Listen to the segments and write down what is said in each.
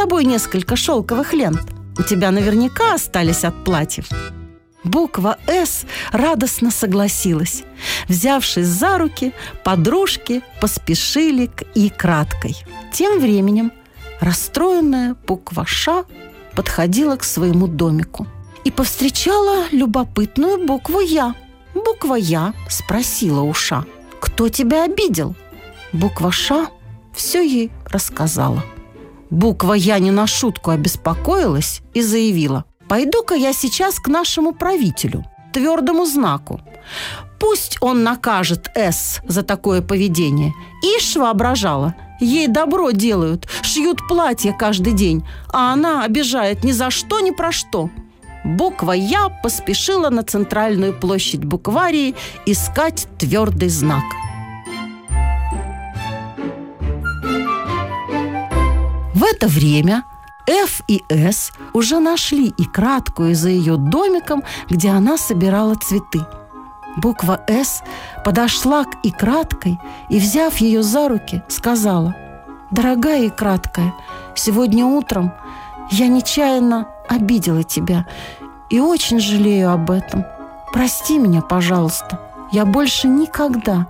собой несколько шелковых лент? У тебя наверняка остались от платьев». Буква «С» радостно согласилась. Взявшись за руки, подружки поспешили к «И» краткой. Тем временем расстроенная буква «Ш» подходила к своему домику и повстречала любопытную букву «Я». Буква «Я» спросила у Ша: «Кто тебя обидел?» Буква «Ш» все ей рассказала. Буква «Я» не на шутку обеспокоилась и заявила: «Пойду-ка я сейчас к нашему правителю, твердому знаку. Пусть он накажет «С» за такое поведение». Ишь, воображала, ей добро делают, шьют платья каждый день, а она обижает ни за что, ни про что». Буква «Я» поспешила на центральную площадь букварии искать твердый знак. В это время Ф и С уже нашли И краткую за ее домиком, где она собирала цветы. Буква «С» подошла к И краткой и, взяв ее за руки, сказала: «Дорогая И краткая, сегодня утром я нечаянно обидела тебя и очень жалею об этом. Прости меня, пожалуйста. Я больше никогда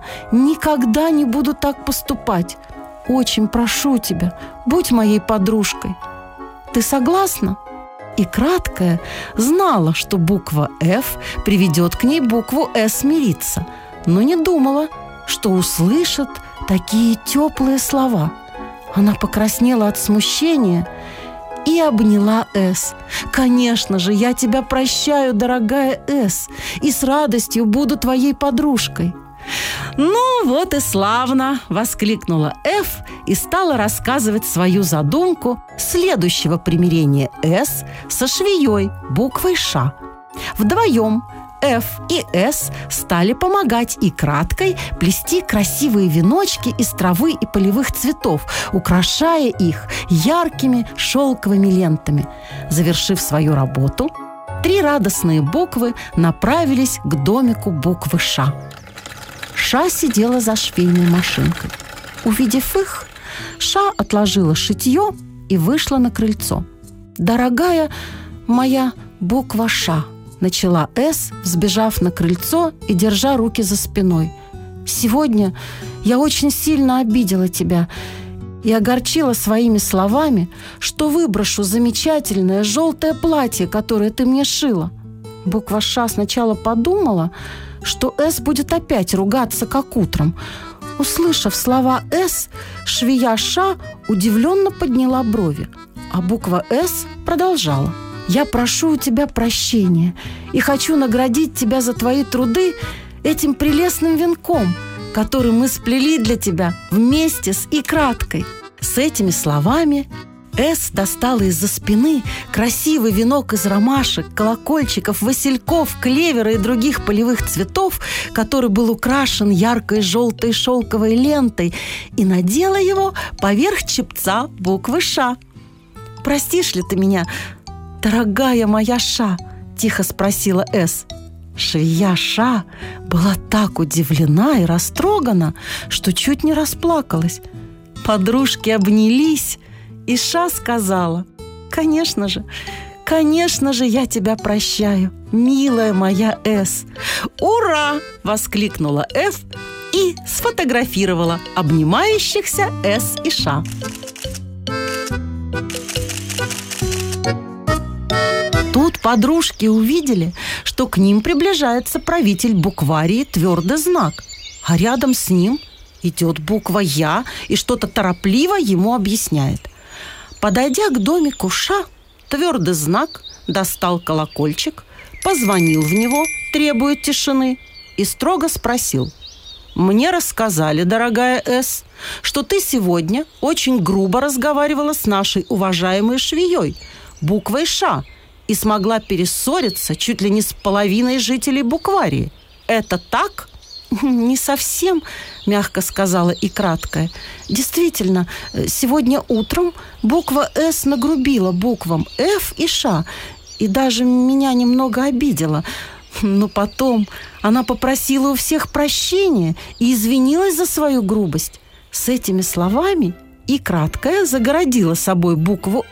не буду так поступать. Очень прошу тебя, будь моей подружкой. Ты согласна?» И краткая знала, что буква «Ф» приведет к ней букву «С» мириться, но не думала, что услышит такие теплые слова. Она покраснела от смущения и обняла «С». «Конечно же, я тебя прощаю, дорогая «С», и с радостью буду твоей подружкой». «Ну вот и славно!» – воскликнула Ф и стала рассказывать свою задумку следующего примирения «С» со швеей буквой «Ш». Вдвоем Ф и С стали помогать И краткой плести красивые веночки из травы и полевых цветов, украшая их яркими шелковыми лентами. Завершив свою работу, 3 радостные буквы направились к домику буквы «Ш». Ша сидела за швейной машинкой. Увидев их, Ша отложила шитье и вышла на крыльцо. «Дорогая моя буква «Ш», — начала С, взбежав на крыльцо и держа руки за спиной. «Сегодня я очень сильно обидела тебя и огорчила своими словами, что выброшу замечательное желтое платье, которое ты мне шила». Буква «Ш» сначала подумала, что С будет опять ругаться, как утром. Услышав слова «С», швея «Ш» удивленно подняла брови, а буква «С» продолжала: «Я прошу у тебя прощения и хочу наградить тебя за твои труды этим прелестным венком, который мы сплели для тебя вместе с И краткой». С этими словами С достала из-за спины красивый венок из ромашек, колокольчиков, васильков, клевера и других полевых цветов, который был украшен яркой желтой шелковой лентой, и надела его поверх чепца буквы «Ш». «Простишь ли ты меня, дорогая моя Ш?» – тихо спросила С. Швея «Ш» была так удивлена и растрогана, что чуть не расплакалась. Подружки обнялись, и Ша сказала: конечно же, я тебя прощаю, милая моя С». «Ура!» – воскликнула Ф и сфотографировала обнимающихся С и Ша. Тут подружки увидели, что к ним приближается правитель букварии «Твердый знак», а рядом с ним идет буква «Я» и что-то торопливо ему объясняет. Подойдя к домику Ша, «Твердый знак» достал колокольчик, позвонил в него, требуя тишины, и строго спросил: «Мне рассказали, дорогая С, что ты сегодня очень грубо разговаривала с нашей уважаемой швеей, буквой «Ш», и смогла перессориться чуть ли не с половиной жителей букварии. Это так?» «Не совсем», – мягко сказала И краткая. «Действительно, сегодня утром буква «С» нагрубила буквам «Ф» и «Ш», и даже меня немного обидела. Но потом она попросила у всех прощения и извинилась за свою грубость». С этими словами И краткая загородила собой букву